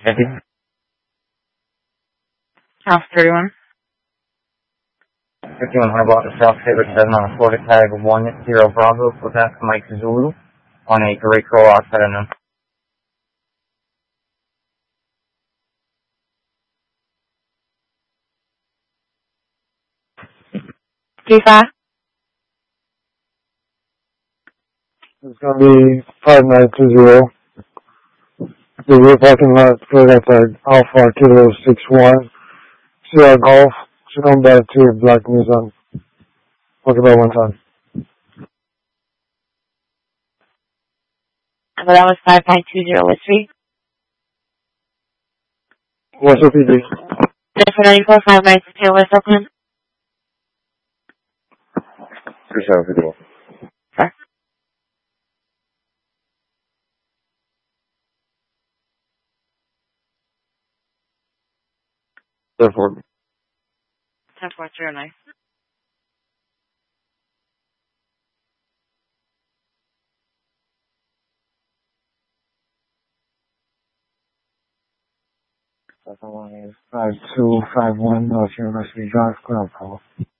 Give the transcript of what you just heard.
50. House 31. 5100 block of South State, which doesn't on a Florida tag 10 Bravo, Quebec, Mike Zulu, on a Great Crow outside unknown. G5. It's going to be 5920. The rear parking lot right outside Alpha Kilo 61. Sierra Golf. Should come back to your black Nissan. Talk about one time. Well, that was 5920 with 3. What's up, PD? Jennifer 94, 5920 West Oakland. 3751. Sir. Therefore. 10409. Second one is 5251 North University Drive, Ground Floor.